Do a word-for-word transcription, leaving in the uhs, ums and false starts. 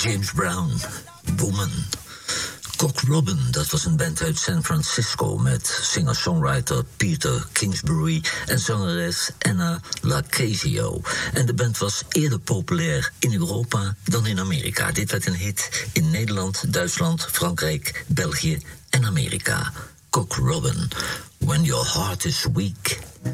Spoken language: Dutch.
James Brown, Woman. Cock Robin, dat was een band uit San Francisco met singer-songwriter Peter Kingsbury en zangeres Anna Lacasio. En de band was eerder populair in Europa dan in Amerika. Dit werd een hit in Nederland, Duitsland, Frankrijk, België en Amerika. Cock Robin, When Your Heart is Weak.